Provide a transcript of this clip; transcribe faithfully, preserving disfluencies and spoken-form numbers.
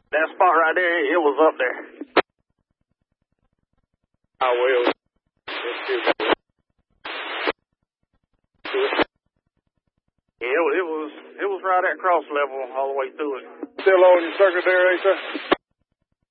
That spot right there, it was up there. I will. Yeah, it, it was it was right at cross level all the way through it. Still on your circuit there, ain't there?